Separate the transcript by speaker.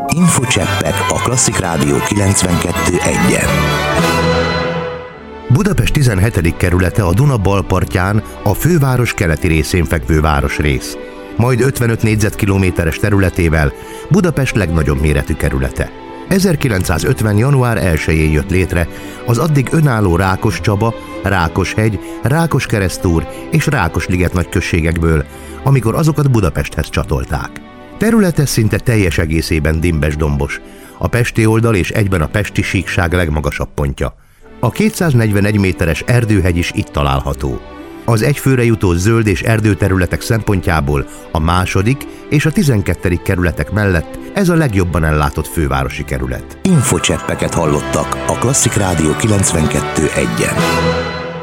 Speaker 1: Infocseppek a Klasszik Rádió 92.1-en.
Speaker 2: Budapest 17. kerülete a Duna bal partján, a főváros keleti részén fekvő városrész. Majd 55 négyzetkilométeres területével Budapest legnagyobb méretű kerülete. 1950. január 1-én jött létre az addig önálló Rákoscsaba, Rákoshegy, Rákoskeresztúr és Rákosliget nagyközségekből, amikor azokat Budapesthez csatolták. Területe szinte teljes egészében dimbes-dombos, a pesti oldal és egyben a pesti síkság legmagasabb pontja. A 241 méteres Erdőhegy is itt található. Az egyfőre jutó zöld és erdőterületek szempontjából a második és a 12. kerületek mellett ez a legjobban ellátott fővárosi kerület.
Speaker 1: Infocseppeket hallottak a Klasszik Rádió 92.1-en.